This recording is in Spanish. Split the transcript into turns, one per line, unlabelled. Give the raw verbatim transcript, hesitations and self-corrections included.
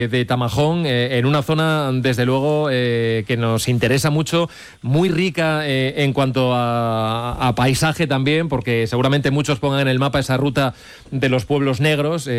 de Tamajón, eh, en una zona, desde luego, eh, que nos interesa mucho, muy rica eh, en cuanto a, a paisaje también, porque seguramente muchos pongan en el mapa esa ruta de los pueblos negros. Eh,